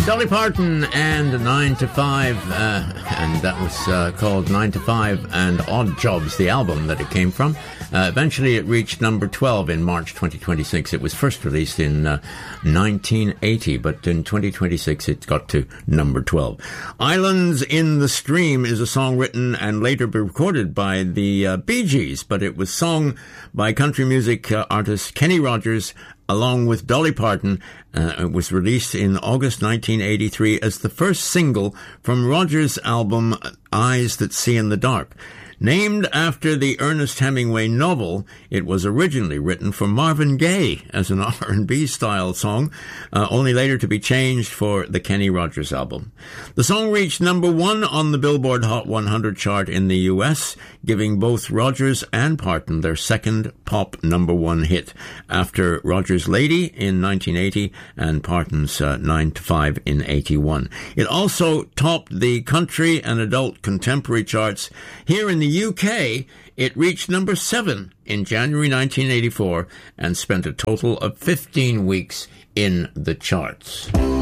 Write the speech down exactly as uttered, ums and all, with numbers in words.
Dolly Parton and nine to five, uh, and that was uh, called nine to five and Odd Jobs, the album that it came from. Uh, eventually it reached number twelve in March twenty twenty-six. It was first released in uh, nineteen eighty, but in twenty twenty-six it got to number twelve. Islands in the Stream is a song written and later recorded by the uh, Bee Gees, but it was sung by country music uh, artist Kenny Rogers along with Dolly Parton. Uh, it was released in August nineteen eighty-three as the first single from Rogers' album Eyes That See in the Dark. Named after the Ernest Hemingway novel, it was originally written for Marvin Gaye as an R and B style song, uh, only later to be changed for the Kenny Rogers album. The song reached number one on the Billboard Hot one hundred chart in the U S, giving both Rogers and Parton their second pop number one hit, after Rogers' Lady in nineteen eighty and Parton's uh, nine to five in eighty-one. It also topped the country and adult contemporary charts. Here in the U K, it reached number seven in January nineteen eighty-four and spent a total of fifteen weeks in the charts.